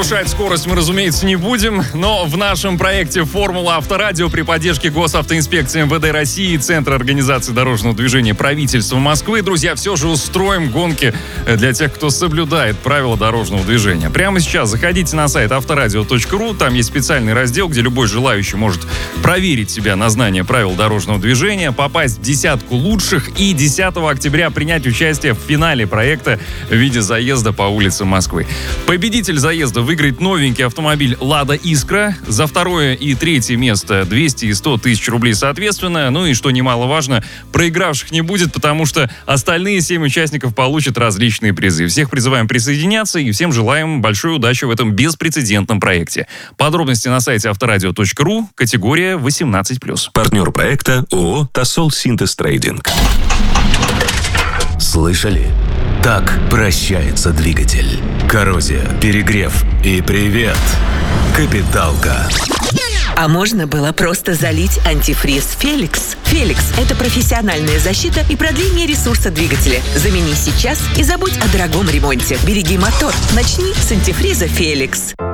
Нарушать скорость мы, разумеется, не будем, но в нашем проекте «Формула Авторадио» при поддержке Госавтоинспекции МВД России и Центра организации дорожного движения правительства Москвы, друзья, все же устроим гонки для тех, кто соблюдает правила дорожного движения. Прямо сейчас заходите на сайт авторадио.ру, там есть специальный раздел, где любой желающий может проверить себя на знание правил дорожного движения, попасть в десятку лучших и 10 октября принять участие в финале проекта в виде заезда по улицам Москвы. Победитель заезда выиграет новенький автомобиль «Лада Искра». За второе и третье место 200 и 100 тысяч рублей соответственно. Ну и, что немаловажно, проигравших не будет, потому что остальные 7 участников получат различные призы. Всех призываем присоединяться и всем желаем большой удачи в этом беспрецедентном проекте. Подробности на сайте авторадио.ру, категория 18+. Партнер проекта ООО «Тосол Синтез Трейдинг». Слышали? Так прощается двигатель. Коррозия, перегрев и привет, капиталка. А можно было просто залить антифриз «Феликс». «Феликс» — это профессиональная защита и продление ресурса двигателя. Замени сейчас и забудь о дорогом ремонте. Береги мотор. Начни с антифриза «Феликс».